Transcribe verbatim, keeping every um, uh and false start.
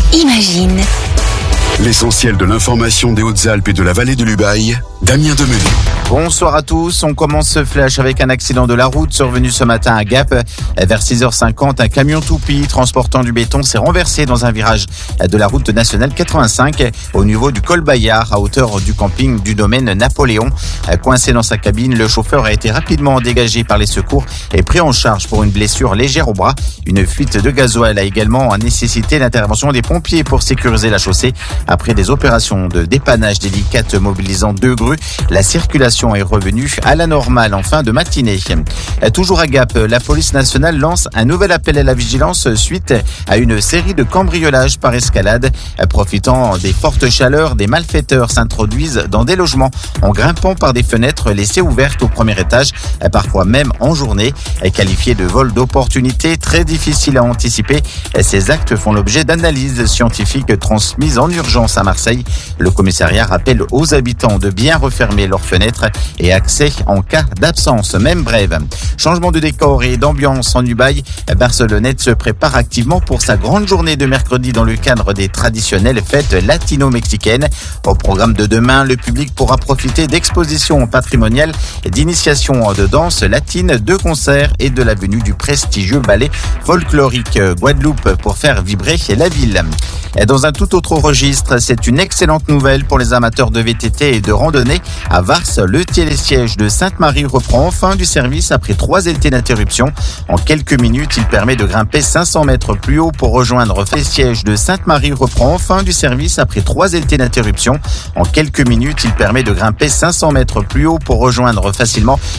Imagine. L'essentiel de l'information des Hautes-Alpes et de la vallée de l'Ubaye, Damien Demenu. Bonsoir à tous, on commence ce flash avec un accident de la route survenu ce matin à Gap. Vers six heures cinquante, un camion toupie transportant du béton s'est renversé dans un virage de la route nationale quatre-vingt-cinq au niveau du col Bayard à hauteur du camping du domaine Napoléon. Coincé dans sa cabine, le chauffeur a été rapidement dégagé par les secours et pris en charge pour une blessure légère au bras. Une fuite de gasoil a également nécessité l'intervention des pompiers pour sécuriser la chaussée. Après des opérations de dépannage délicates mobilisant deux grues, la circulation est revenue à la normale en fin de matinée. Toujours à Gap, la police nationale lance un nouvel appel à la vigilance suite à une série de cambriolages par escalade. Profitant des fortes chaleurs, des malfaiteurs s'introduisent dans des logements en grimpant par des fenêtres laissées ouvertes au premier étage, parfois même en journée. Qualifiés de vol d'opportunité, très difficile à anticiper, ces actes font l'objet d'analyses scientifiques transmises en urgence à Marseille. Le commissariat rappelle aux habitants de bien refermer leurs fenêtres et accès en cas d'absence, même brève. Changement de décor et d'ambiance en Ubaye, Barcelonnette se prépare activement pour sa grande journée de mercredi dans le cadre des traditionnelles fêtes latino-mexicaines. Au programme de demain, le public pourra profiter d'expositions patrimoniales, d'initiations de danse latine, de concerts et de la venue du prestigieux ballet folklorique Guadeloupe pour faire vibrer la ville. Dans un tout autre registre, c'est une excellente nouvelle pour les amateurs de V T T et de randonnée. À Vars, le télésiège de Sainte-Marie reprend enfin du service après trois étés d'interruption. En quelques minutes, il permet de grimper cinq cents mètres plus haut pour rejoindre le siège de Sainte-Marie reprend enfin du service après trois étés d'interruption. En quelques minutes, il permet de grimper cinq cents mètres plus haut pour rejoindre facilement